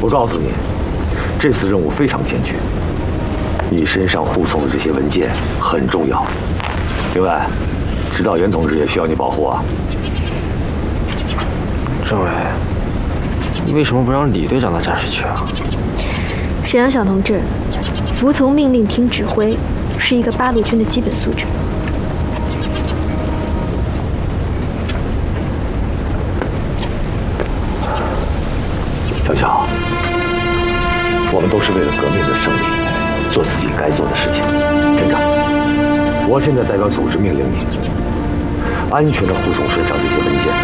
我告诉你，这次任务非常艰巨，你身上护送的这些文件很重要。另外，指导员同志也需要你保护啊。 政委，你为什么不让李队长到驾驶去啊？ 沈阳小同志，服从命令、听指挥，是一个八路军的基本素质。 小小，我们都是为了革命的胜利，做自己该做的事情。听着，我现在代表组织命令你，安全地护送身上这些文件，